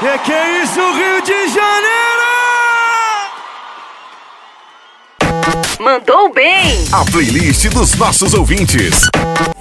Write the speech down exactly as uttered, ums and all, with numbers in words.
Que que é isso, Rio de Janeiro? Mandou bem! A playlist dos nossos ouvintes.